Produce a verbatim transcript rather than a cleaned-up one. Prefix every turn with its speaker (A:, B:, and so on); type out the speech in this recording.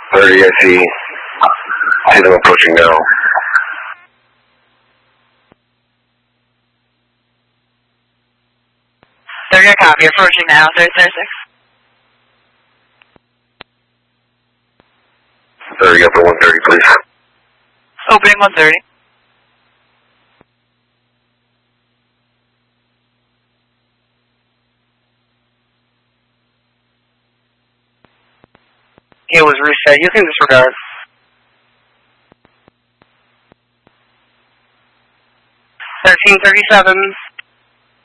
A: thirty, I see. See them approaching now.
B: thirty, I copy. Approaching now. thirty, thirty-six.
A: thirty, up to one thirty, please.
B: Opening one thirty.
C: It was reset. You can disregard. thirteen thirty-seven.